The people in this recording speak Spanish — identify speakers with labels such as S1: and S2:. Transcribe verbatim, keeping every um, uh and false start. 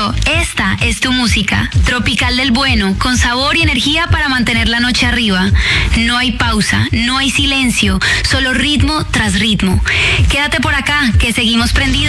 S1: Radio, esta es tu música. Tropical del bueno, con sabor y energía para mantener la noche arriba. No hay pausa, no hay silencio, solo ritmo tras ritmo. Quédate por acá, que seguimos prendidos.